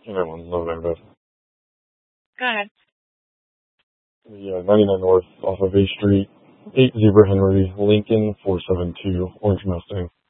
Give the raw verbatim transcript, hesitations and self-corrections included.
nine one, November. Go ahead. The uh, ninety-nine North off of A Street, eight Zebra Henry, Lincoln, four seven two, Orange Mustang.